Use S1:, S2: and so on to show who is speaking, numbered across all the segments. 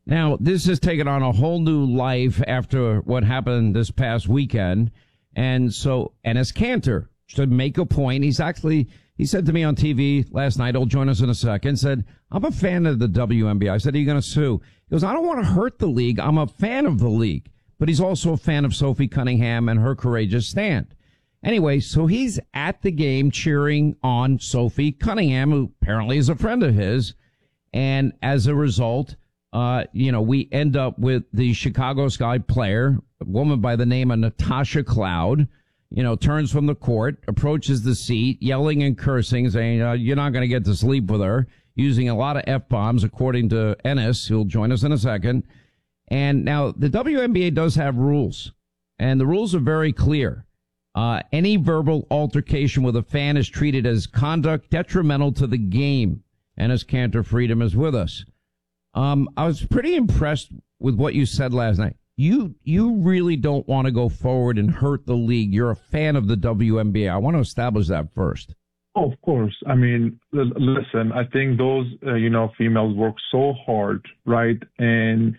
S1: Now, this has taken on a whole new life after what happened this past weekend. And so Enes Kanter, to make a point, he said to me on TV last night, he'll join us in a second, said, I'm a fan of the WNBA. I said, are you going to sue? He goes, I don't want to hurt the league. I'm a fan of the league. But he's also a fan of Sophie Cunningham and her courageous stand. Anyway, so he's at the game cheering on Sophie Cunningham, who apparently is a friend of his. And as a result, we end up with the Chicago Sky player, a woman by the name of Natasha Cloud, turns from the court, approaches the seat, yelling and cursing, saying, you're not going to get to sleep with her, using a lot of F-bombs, according to Enes, who'll join us in a second. And now the WNBA does have rules, and the rules are very clear. Any verbal altercation with a fan is treated as conduct detrimental to the game. Enes Kanter Freedom is with us. I was pretty impressed with what you said last night. You really don't want to go forward and hurt the league. You're a fan of the WNBA. I want to establish that first.
S2: Oh, of course. I mean, listen, I think those, females work so hard, right? And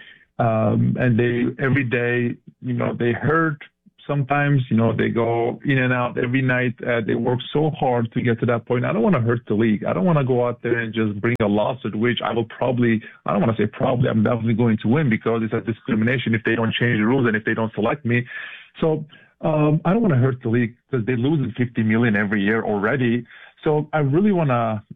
S2: they, every day, they hurt. Sometimes, they go in and out every night. They work so hard to get to that point. I don't want to hurt the league. I don't want to go out there and just bring a lawsuit, which I don't want to say probably, I'm definitely going to win because it's a discrimination if they don't change the rules and if they don't select me. So I don't want to hurt the league because they lose $50 million every year already. So I really want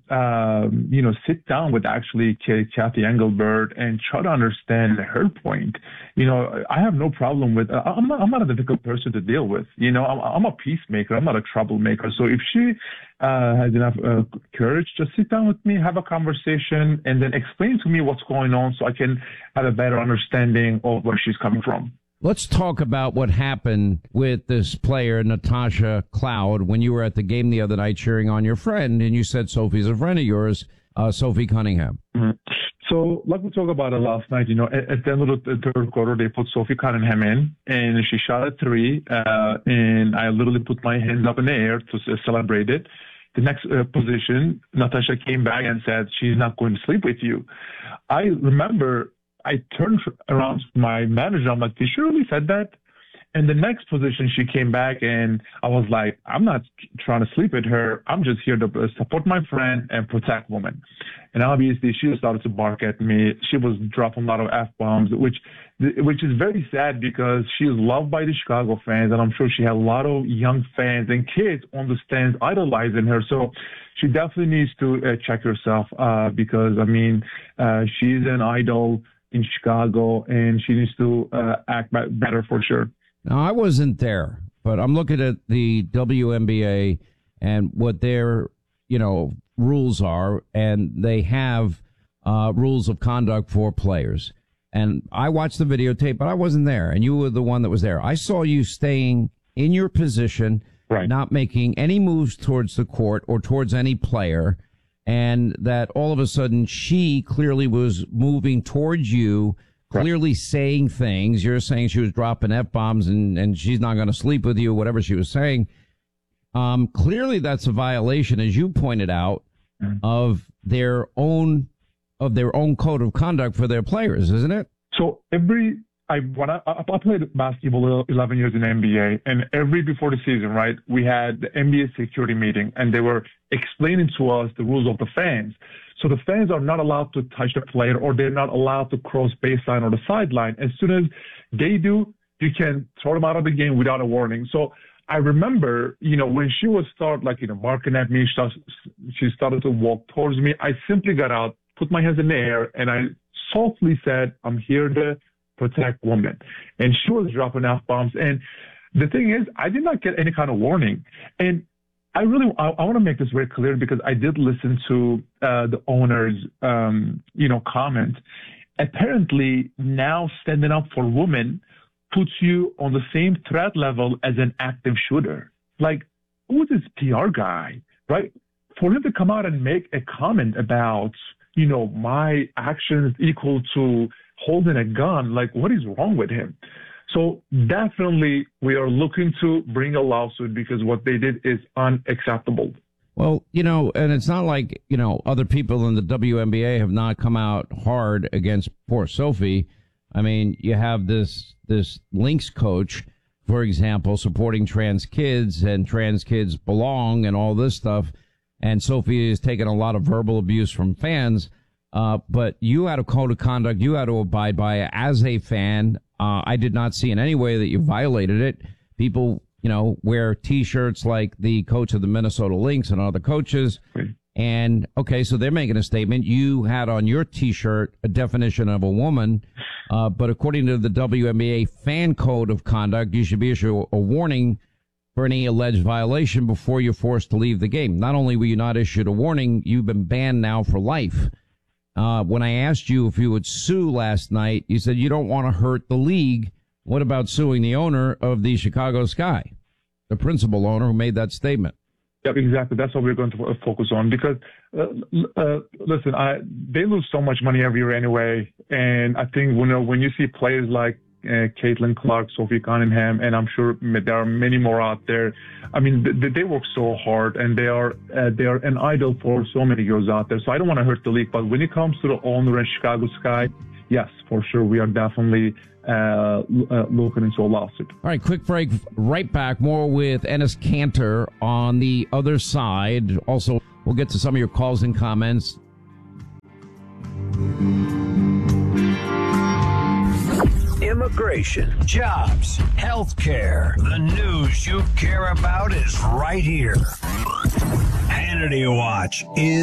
S2: to, sit down with actually Cathy Engelbert and try to understand her point. I have no problem with, I'm not a difficult person to deal with. I'm a peacemaker. I'm not a troublemaker. So if she has enough courage, just sit down with me, have a conversation, and then explain to me what's going on so I can have a better understanding of where she's coming from.
S1: Let's talk about what happened with this player, Natasha Cloud, when you were at the game the other night cheering on your friend, and you said Sophie's a friend of yours, Sophie Cunningham.
S2: Mm-hmm. So, like we talked about it last night, at the end of the third quarter, they put Sophie Cunningham in, and she shot a three, and I literally put my hands up in the air to celebrate it. The next position, Natasha came back and said, she's not going to sleep with you. I remember I turned around to my manager. I'm like, did she really said that? And the next position, she came back and I was like, I'm not trying to sleep with her. I'm just here to support my friend and protect women. And obviously she started to bark at me. She was dropping a lot of F-bombs, which is very sad because she is loved by the Chicago fans. And I'm sure she had a lot of young fans and kids on the stands idolizing her. So she definitely needs to check herself because, she's an idol in Chicago, and she needs to act better for sure.
S1: Now, I wasn't there, but I'm looking at the WNBA and what their, rules are, and they have rules of conduct for players. And I watched the videotape, but I wasn't there, and you were the one that was there. I saw you staying in your position,
S2: right,
S1: not making any moves towards the court or towards any player, and that all of a sudden she clearly was moving towards you, clearly saying things. You're saying she was dropping F-bombs and she's not going to sleep with you, whatever she was saying. Clearly that's a violation, as you pointed out, of their own code of conduct for their players, isn't it?
S2: So I played basketball 11 years in the NBA, and before the season, right, we had the NBA security meeting, and they were explaining to us the rules of the fans. So the fans are not allowed to touch the player, or they're not allowed to cross baseline or the sideline. As soon as they do, you can throw them out of the game without a warning. So I remember, when she was barking at me, she started to walk towards me. I simply got out, put my hands in the air, and I softly said, I'm here to protect women. And she was dropping F-bombs. And the thing is, I did not get any kind of warning. And I want to make this very clear because I did listen to the owner's, comment. Apparently, now standing up for women puts you on the same threat level as an active shooter. Like, who is this PR guy, right? For him to come out and make a comment about, my actions equal to holding a gun, like, what is wrong with him? So definitely we are looking to bring a lawsuit because what they did is unacceptable.
S1: Well, and it's not like, other people in the WNBA have not come out hard against poor Sophie. I mean, you have this Lynx coach, for example, supporting trans kids and trans kids belong and all this stuff. And Sophie has taken a lot of verbal abuse from fans. But you had a code of conduct you had to abide by as a fan. I did not see in any way that you violated it. People, wear T-shirts like the coach of the Minnesota Lynx and other coaches. And, okay, so they're making a statement. You had on your T-shirt a definition of a woman. But according to the WNBA fan code of conduct, you should be issued a warning for any alleged violation before you're forced to leave the game. Not only were you not issued a warning, you've been banned now for life. When I asked you if you would sue last night, you said you don't want to hurt the league. What about suing the owner of the Chicago Sky, the principal owner who made that statement?
S2: Yeah, exactly. That's what we're going to focus on because, listen, they lose so much money every year anyway. And I think, when you see players like Caitlin Clark, Sophie Cunningham, and I'm sure there are many more out there. I mean, they work so hard, and they are an idol for so many girls out there. So I don't want to hurt the league, but when it comes to the owner and Chicago Sky, yes, for sure, we are definitely looking into a lawsuit. All
S1: right, quick break. Right back. More with Enes Kanter on the other side. Also, we'll get to some of your calls and comments.
S3: Immigration, jobs, healthcare. The news you care about is right here. Hannity Watch is